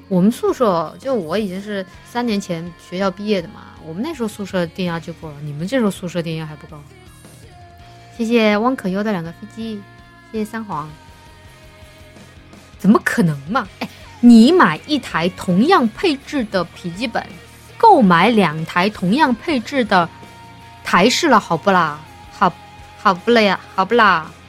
我们宿舍就我已经是3年前学校毕业的嘛，我们那时候宿舍电压就够了，你们这时候宿舍电压还不够。谢谢汪可优的2个飞机，谢谢三黄。怎么可能嘛？哎，你买1台同样配置的笔记本，购买2台同样配置的台式了，好不啦？好不了呀，好不啦？